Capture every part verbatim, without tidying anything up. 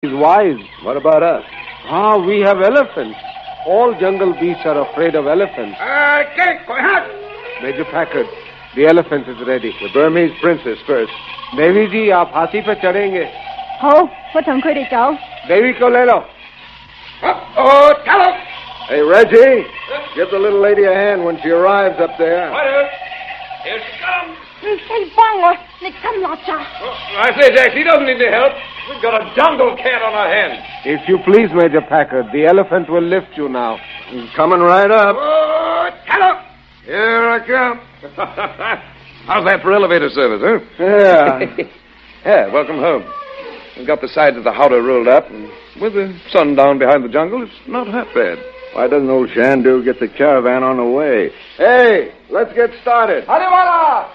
is wise. What about us? Ah, we have elephants. All jungle beasts are afraid of elephants. Major Packard, the elephant is ready. The Burmese princess first. देवी जी आप हाथी पे चढ़ेंगे. 好，我同佢哋走。 देवी को ले लो. Oh, tell him! Hey, Reggie, give the little lady a hand when she arrives up there. Here she comes. 你你幫我，你咁邋遢。 I say, Jack, he doesn't need the help. We've got a jungle cat on our hands. If you please, Major Packard, the elephant will lift you now. He's coming right up. Oh, tell him! Here I come. How's that for elevator service, huh? Yeah. Yeah, welcome home. We've got the sides of the howdah rolled up, and with the sun down behind the jungle, it's not half bad. Why doesn't old Shandu get the caravan on the way? Hey, let's get started. Hariwala,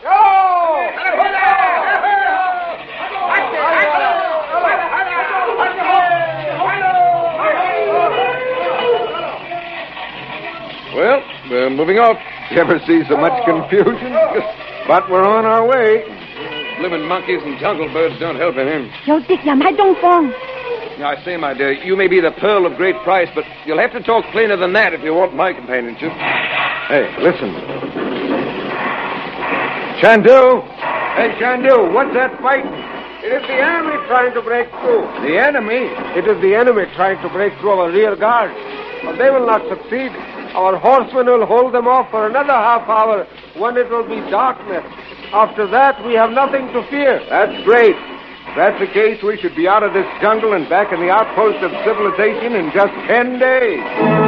Well, we're moving off. You ever see so much confusion? But we're on our way. Living monkeys and jungle birds don't help him. 有敵人喺東方。 Now, I say, my dear, you may be the pearl of great price, but you'll have to talk plainer than that if you want my companionship. Hey, listen. Shandu! Hey, Shandu, what's that fighting? It is the enemy trying to break through. The enemy? It is the enemy trying to break through our rear guard. But they will not succeed. Our horsemen will hold them off for another half hour when it will be darkness. After that, we have nothing to fear. That's great. If that's the case, we should be out of this jungle and back in the outpost of civilization in just ten days.